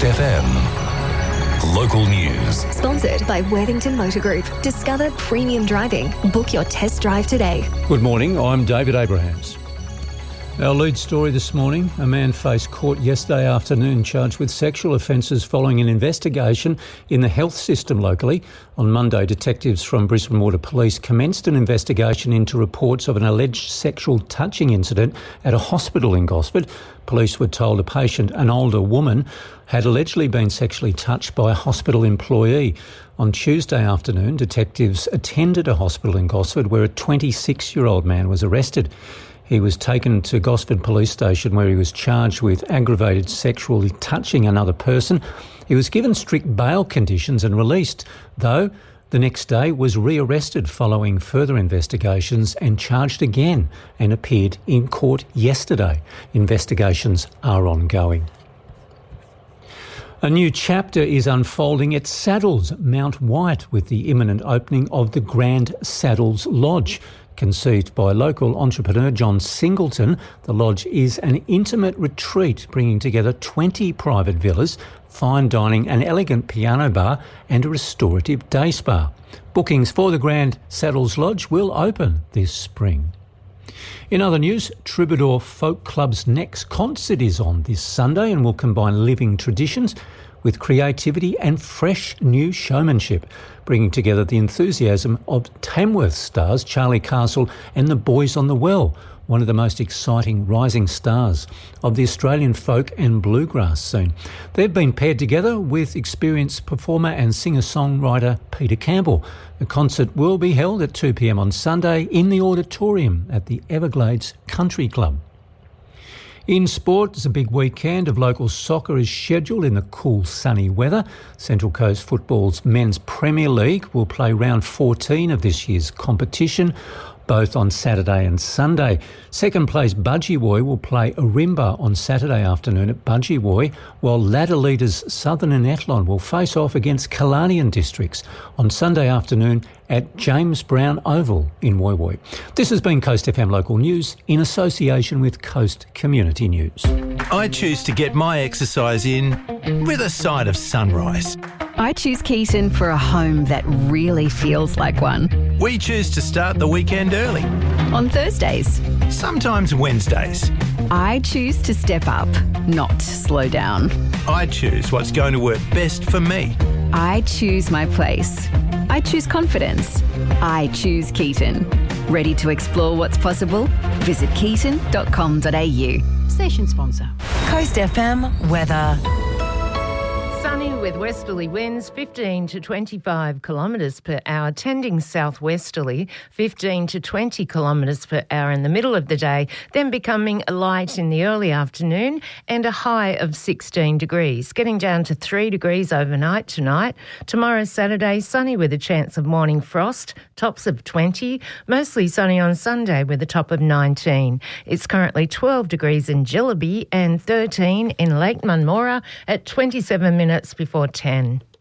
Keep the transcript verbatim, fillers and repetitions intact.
Coast F M. Local news. Sponsored by Worthington Motor Group. Discover premium driving. Book your test drive today. Good morning, I'm David Abrahams. Our lead story this morning, a man faced court yesterday afternoon charged with sexual offences following an investigation in the health system locally. On Monday, detectives from Brisbane Water Police commenced an investigation into reports of an alleged sexual touching incident at a hospital in Gosford. Police were told a patient, an older woman, had allegedly been sexually touched by a hospital employee. On Tuesday afternoon, detectives attended a hospital in Gosford where a twenty-six-year-old man was arrested. He was taken to Gosford Police Station where he was charged with aggravated sexually touching another person. He was given strict bail conditions and released, though the next day was rearrested following further investigations and charged again and appeared in court yesterday. Investigations are ongoing. A new chapter is unfolding at Saddles, Mount White, with the imminent opening of the Grand Saddles Lodge. Conceived by local entrepreneur John Singleton, the lodge is an intimate retreat bringing together twenty private villas, fine dining, an elegant piano bar and a restorative day spa. Bookings for the Grand Saddles Lodge will open this spring. In other news, Troubadour Folk Club's next concert is on this Sunday and will combine living traditions with creativity and fresh new showmanship, bringing together the enthusiasm of Tamworth stars Charlie Castle and the Boys on the Well, one of the most exciting rising stars of the Australian folk and bluegrass scene. They've been paired together with experienced performer and singer-songwriter Peter Campbell. The concert will be held at two p m on Sunday in the auditorium at the Everglades Country Club. In sport, it's a big weekend of local soccer is scheduled in the cool, sunny weather. Central Coast Football's Men's Premier League will play round fourteen of this year's competition, both on Saturday and Sunday. Second place Budgewoi will play Ourimbah on Saturday afternoon at Budgewoi, while ladder leaders Southern and Ethlon will face off against Kalanian districts on Sunday afternoon at James Brown Oval in Woy Woy. This has been Coast F M Local News in association with Coast Community News. I choose to get my exercise in with a side of sunrise. I choose Keaton for a home that really feels like one. We choose to start the weekend early. On Thursdays. Sometimes Wednesdays. I choose to step up, not slow down. I choose what's going to work best for me. I choose my place. I choose confidence. I choose Keaton. Ready to explore what's possible? Visit keaton dot com dot a u. Station sponsor. Coast F M weather. Sunny with westerly winds fifteen to twenty-five kilometres per hour, tending southwesterly fifteen to twenty kilometres per hour in the middle of the day, then becoming light in the early afternoon and a high of sixteen degrees, getting down to three degrees overnight tonight. Tomorrow, Saturday, sunny with a chance of morning frost, tops of twenty, mostly sunny on Sunday with a top of nineteen. It's currently twelve degrees in Jillaby and thirteen in Lake Munmora at twenty-seven minutes before ten.